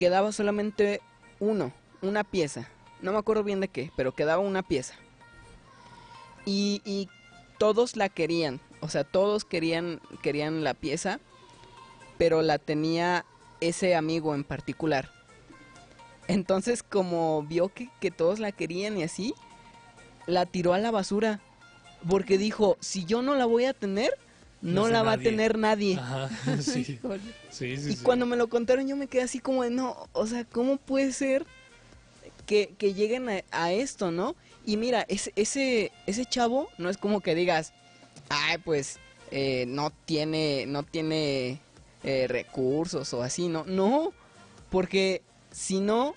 quedaba solamente una pieza. No me acuerdo bien de qué, pero quedaba una pieza. Y todos la querían, o sea, todos querían la pieza, pero la tenía ese amigo en particular. Entonces, como vio que todos la querían y así, la tiró a la basura. Porque dijo, si yo no la voy a tener, no la va a tener nadie. Ajá, sí. Sí, Y cuando me lo contaron yo me quedé así como de, no, o sea, ¿cómo puede ser que lleguen a esto, no? Y mira, ese chavo no es como que digas, ay, pues no tiene recursos o así, ¿no? No, porque si no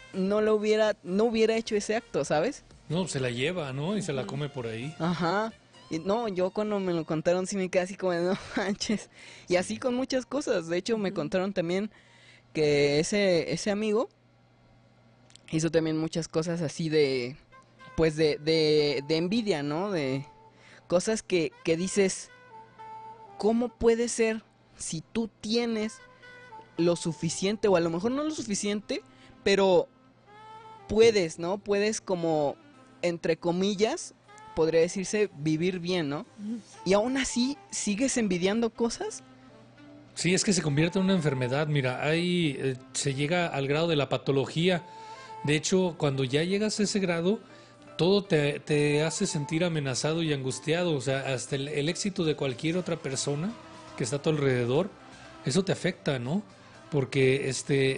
hubiera hecho ese acto, ¿sabes? No, se la lleva, ¿no? Y se la come por ahí. Ajá. Y no, yo cuando me lo contaron sí me quedé así como de, no manches. Y así con muchas cosas. De hecho, me contaron también que ese amigo hizo también muchas cosas así de, pues de envidia, ¿no? De cosas que dices, ¿cómo puede ser si tú tienes lo suficiente, o a lo mejor no lo suficiente, pero puedes, ¿no? Puedes como, entre comillas, podría decirse, vivir bien, ¿no? Y aún así, ¿sigues envidiando cosas? Sí, es que se convierte en una enfermedad. Mira, ahí se llega al grado de la patología. De hecho, cuando ya llegas a ese grado, todo te hace sentir amenazado y angustiado. O sea, hasta el éxito de cualquier otra persona que está a tu alrededor, eso te afecta, ¿no? Porque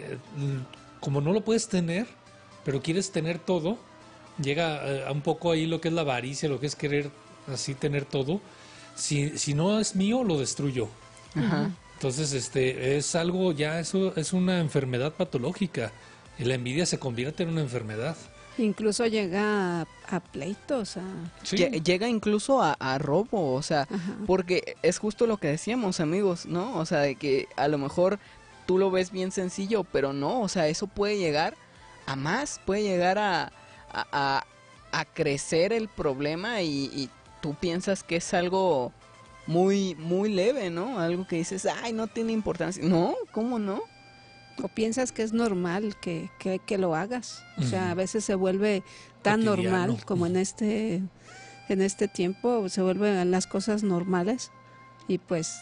como no lo puedes tener, pero quieres tener todo, llega a un poco ahí lo que es la avaricia, lo que es querer así tener todo. Si no es mío, lo destruyo. Ajá. Entonces, es algo ya, eso es una enfermedad patológica. Y la envidia se convierte en una enfermedad. Incluso llega a pleitos, Sí. Llega incluso a robo, o sea, Ajá. porque es justo lo que decíamos, amigos, ¿no? O sea, de que a lo mejor tú lo ves bien sencillo, pero no, o sea, eso puede llegar a más, puede llegar a crecer el problema y tú piensas que es algo muy, muy leve, ¿no? Algo que dices, ay, no tiene importancia. No, ¿cómo no? O piensas que es normal que lo hagas. O sea, a Ujú. veces se vuelve tan Cotidiano. normal como en este tiempo, se vuelven las cosas normales y pues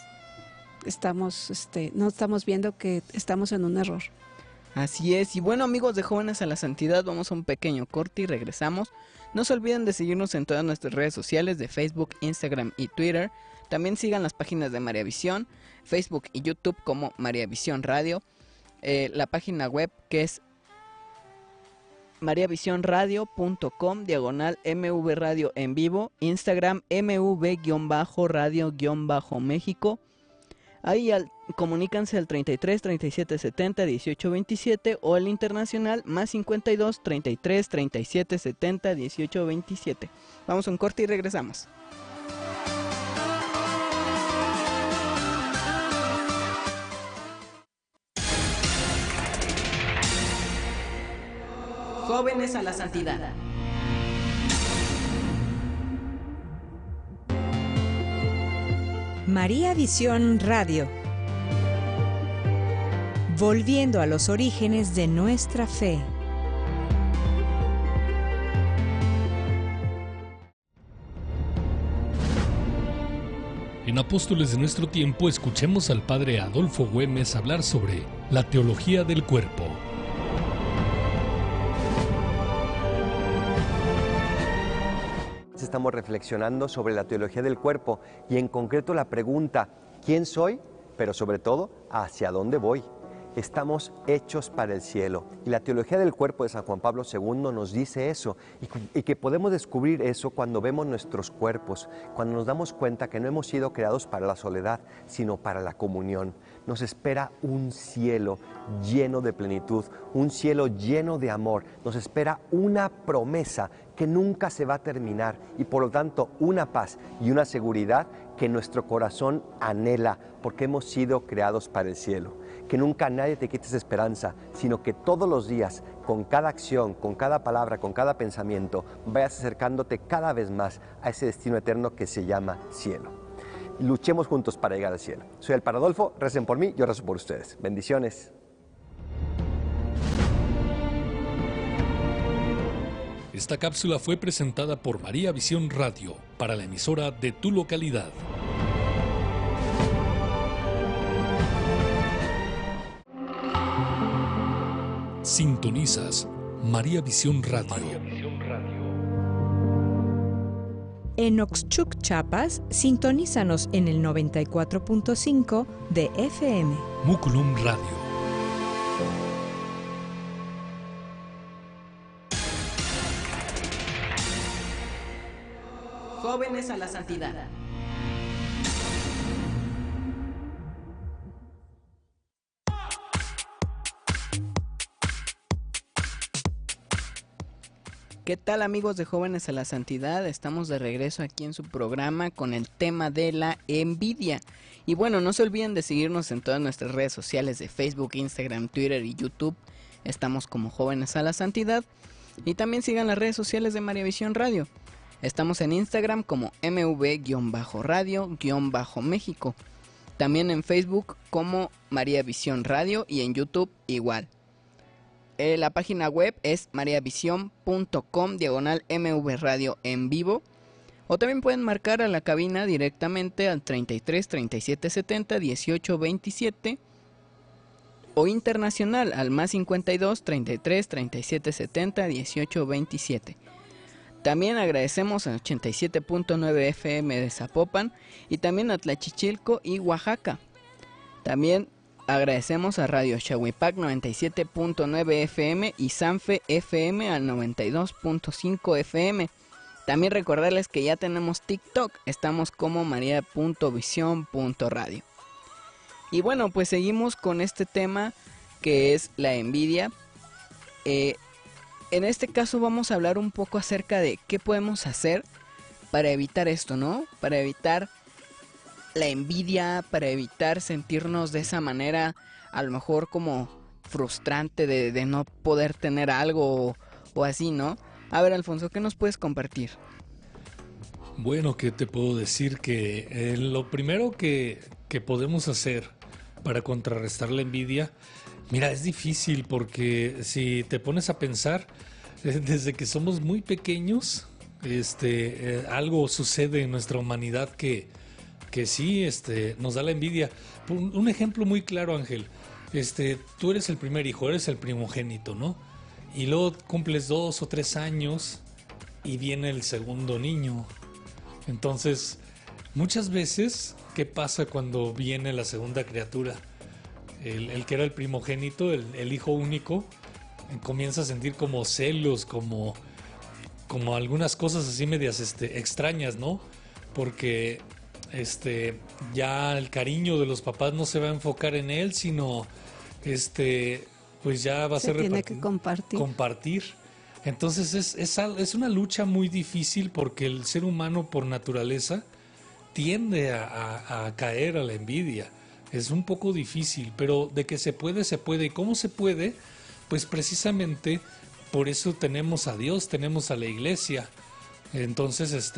no estamos viendo que estamos en un error. Así es, y bueno amigos de Jóvenes a la Santidad, vamos a un pequeño corte y regresamos. No se olviden de seguirnos en todas nuestras redes sociales de Facebook, Instagram y Twitter. También sigan las páginas de María Visión, Facebook y YouTube como María Visión Radio. La página web que es mariavisionradio.com/MV Radio en vivo. Instagram MV-radio-México. Ahí comunícanse al 33 37 70 18 27 o al internacional más 52 33 37 70 18 27. Vamos a un corte y regresamos. Jóvenes a la Santidad. María Visión Radio. Volviendo a los orígenes de nuestra fe. En Apóstoles de nuestro tiempo escuchemos al padre Adolfo Güemes hablar sobre la teología del cuerpo. Estamos reflexionando sobre la teología del cuerpo y en concreto la pregunta, ¿quién soy? Pero sobre todo, ¿hacia dónde voy? Estamos hechos para el cielo y la teología del cuerpo de San Juan Pablo II nos dice eso y que podemos descubrir eso cuando vemos nuestros cuerpos, cuando nos damos cuenta que no hemos sido creados para la soledad, sino para la comunión. Nos espera un cielo lleno de plenitud, un cielo lleno de amor, nos espera una promesa que nunca se va a terminar y por lo tanto una paz y una seguridad que nuestro corazón anhela porque hemos sido creados para el cielo. Que nunca nadie te quite esa esperanza, sino que todos los días, con cada acción, con cada palabra, con cada pensamiento, vayas acercándote cada vez más a ese destino eterno que se llama cielo. Luchemos juntos para llegar al cielo. Soy el Padre Adolfo, recen por mí, yo rezo por ustedes. Bendiciones. Esta cápsula fue presentada por María Visión Radio para la emisora de tu localidad. Sintonizas María Visión Radio. En Oxchuc, Chiapas, sintonízanos en el 94.5 de FM. Muculum Radio. Jóvenes a la santidad. ¿Qué tal, amigos de Jóvenes a la Santidad? Estamos de regreso aquí en su programa con el tema de la envidia. Y bueno, no se olviden de seguirnos en todas nuestras redes sociales de Facebook, Instagram, Twitter y YouTube. Estamos como Jóvenes a la Santidad. Y también sigan las redes sociales de María Visión Radio. Estamos en Instagram como mv-radio-méxico. También en Facebook como María Visión Radio y en YouTube igual. La página web es mariavision.com/MV Radio en vivo. O también pueden marcar a la cabina directamente al 33 37 70 18 27. O internacional al más 52 33 37 70 18 27. También agradecemos a 87.9 FM de Zapopan y también a Tlachichilco y Oaxaca. También agradecemos a Radio Xahuipac 97.9 FM y Sanfe FM al 92.5 FM. También recordarles que ya tenemos TikTok, estamos como maria.vision.radio. Y bueno, pues seguimos con este tema que es la envidia. En este caso vamos a hablar un poco acerca de qué podemos hacer para evitar esto, ¿no? Para evitar la envidia, para evitar sentirnos de esa manera, a lo mejor como frustrante de no poder tener algo o así, ¿no? A ver, Alfonso, ¿qué nos puedes compartir? Bueno, ¿qué te puedo decir? Que lo primero que podemos hacer para contrarrestar la envidia, mira, es difícil porque si te pones a pensar, desde que somos muy pequeños, algo sucede en nuestra humanidad que sí, nos da la envidia. Un ejemplo muy claro, Ángel. Tú eres el primer hijo, eres el primogénito, ¿no? Y luego cumples 2 o 3 años y viene el segundo niño. Entonces, muchas veces, ¿qué pasa cuando viene la segunda criatura? El que era el primogénito, el hijo único, comienza a sentir como celos, como algunas cosas así medias extrañas, ¿no? Porque ya el cariño de los papás no se va a enfocar en él, sino pues ya va a ser tiene que compartir. Entonces es una lucha muy difícil porque el ser humano por naturaleza tiende a caer a la envidia. Es un poco difícil, pero de que se puede, se puede. ¿Y cómo se puede? Pues precisamente por eso tenemos a Dios, tenemos a la iglesia. Entonces,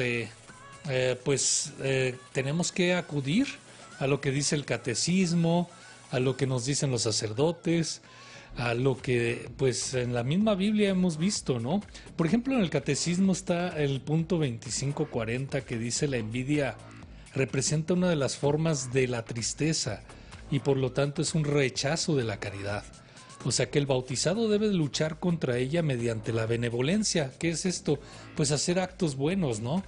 tenemos que acudir a lo que dice el catecismo, a lo que nos dicen los sacerdotes, a lo que pues en la misma Biblia hemos visto, ¿no? Por ejemplo, en el catecismo está el punto 2540 que dice: la envidia representa una de las formas de la tristeza y por lo tanto es un rechazo de la caridad. O sea que el bautizado debe luchar contra ella mediante la benevolencia. ¿Qué es esto? Pues hacer actos buenos, ¿no?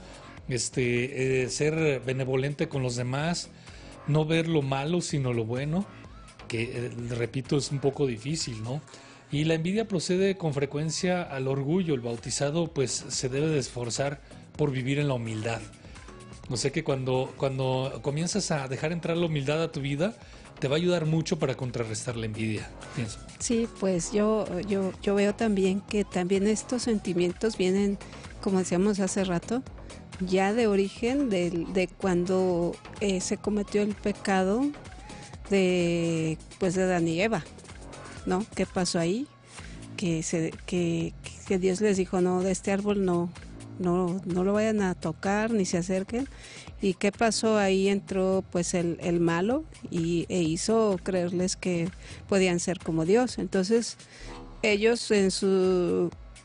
Ser benevolente con los demás, no ver lo malo sino lo bueno, que repito es un poco difícil, ¿no? Y la envidia procede con frecuencia al orgullo. El bautizado pues se debe de esforzar por vivir en la humildad. O sea que cuando comienzas a dejar entrar la humildad a tu vida, te va a ayudar mucho para contrarrestar la envidia, pienso. Sí, pues yo veo también que también estos sentimientos vienen, como decíamos hace rato, ya de origen de cuando se cometió el pecado de Adán y Eva, ¿no? ¿Qué pasó ahí? Que Dios les dijo, no, de este árbol no lo vayan a tocar ni se acerquen. ¿Y qué pasó? Ahí entró pues el malo e hizo creerles que podían ser como Dios. Entonces ellos en su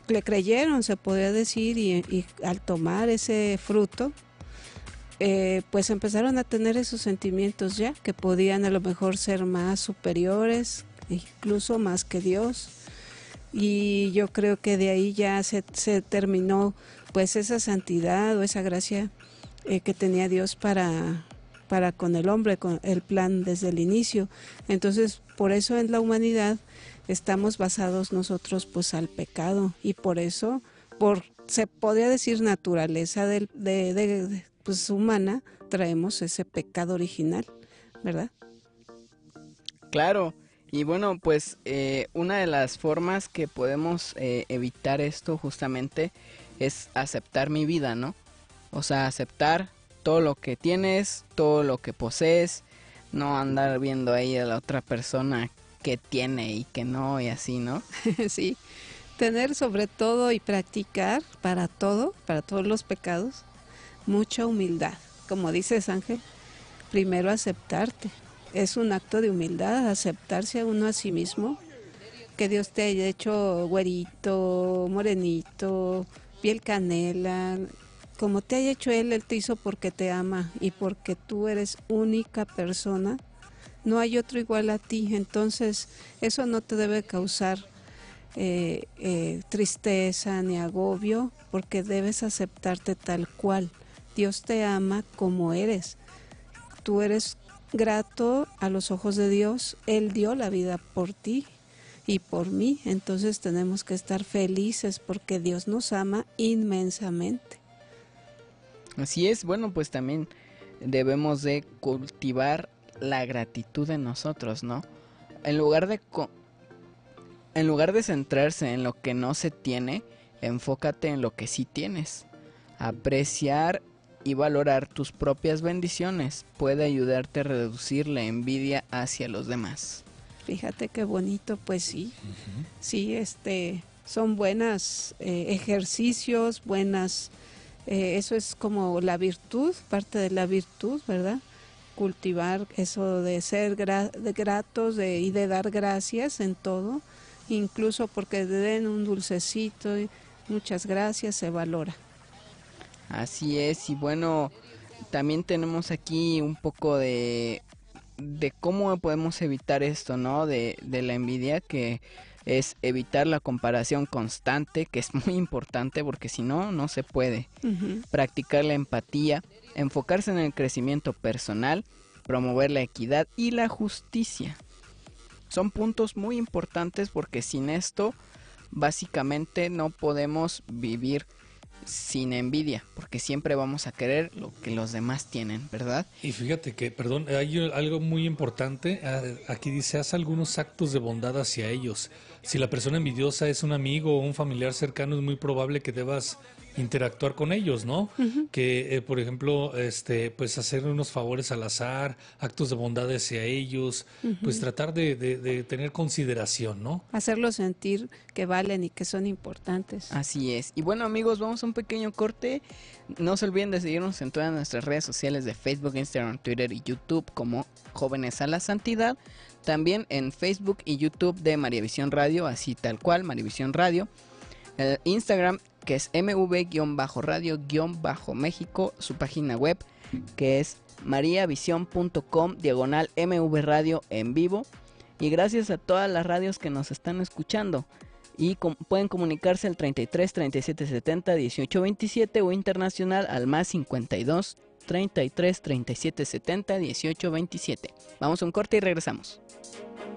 le creyeron, se podría decir, y al tomar ese fruto, pues empezaron a tener esos sentimientos ya, que podían a lo mejor ser más superiores, incluso más que Dios. Y yo creo que de ahí ya se terminó pues esa santidad o esa gracia que tenía Dios para con el hombre, con el plan desde el inicio. Entonces, por eso en la humanidad estamos basados nosotros pues al pecado, y por eso, se podría decir naturaleza pues humana, traemos ese pecado original, ¿verdad? Claro, y bueno, pues una de las formas que podemos evitar esto justamente es aceptar mi vida, ¿no? O sea, aceptar todo lo que tienes, todo lo que posees, no andar viendo ahí a la otra persona que tiene y que no, y así, ¿no? Sí, tener sobre todo y practicar para todos los pecados, mucha humildad. Como dices, Ángel, primero aceptarte. Es un acto de humildad, aceptarse a uno a sí mismo, que Dios te haya hecho güerito, morenito, piel canela, como te haya hecho Él te hizo porque te ama y porque tú eres única persona, no hay otro igual a ti. Entonces eso no te debe causar tristeza ni agobio, porque debes aceptarte tal cual. Dios te ama como eres, tú eres grato a los ojos de Dios, Él dio la vida por ti y por mí, entonces tenemos que estar felices porque Dios nos ama inmensamente. Así es, bueno, pues también debemos de cultivar la gratitud en nosotros, ¿no? En lugar de centrarse en lo que no se tiene, enfócate en lo que sí tienes. Apreciar y valorar tus propias bendiciones puede ayudarte a reducir la envidia hacia los demás. Fíjate qué bonito, pues sí. Uh-huh. Sí, son buenos ejercicios, buenas... eso es como la virtud, parte de la virtud, ¿verdad? Cultivar eso de ser gratos y de dar gracias en todo, incluso porque te den un dulcecito, y muchas gracias, se valora. Así es, y bueno, también tenemos aquí un poco de cómo podemos evitar esto, ¿no? De la envidia, que es evitar la comparación constante, que es muy importante porque si no, no se puede. Uh-huh. Practicar la empatía, enfocarse en el crecimiento personal, promover la equidad y la justicia. Son puntos muy importantes porque sin esto, básicamente no podemos vivir sin envidia, porque siempre vamos a querer lo que los demás tienen, ¿verdad? Y fíjate que, perdón, hay algo muy importante, aquí dice, haz algunos actos de bondad hacia ellos. Si la persona envidiosa es un amigo o un familiar cercano, es muy probable que debas interactuar con ellos, ¿no? Uh-huh. Que, por ejemplo, pues hacer unos favores al azar, actos de bondad hacia ellos, uh-huh. Pues tratar de tener consideración, ¿no? Hacerlos sentir que valen y que son importantes. Así es. Y bueno, amigos, vamos a un pequeño corte. No se olviden de seguirnos en todas nuestras redes sociales de Facebook, Instagram, Twitter y YouTube como Jóvenes a la Santidad. También en Facebook y YouTube de María Visión Radio, así tal cual, María Visión Radio. Instagram, que es mv-radio-méxico, su página web, que es mariavision.com/MV Radio en vivo. Y gracias a todas las radios que nos están escuchando. Y pueden comunicarse al 33 37 70 18 27 o internacional al +52 33 37 70 18 27. Vamos a un corte y regresamos.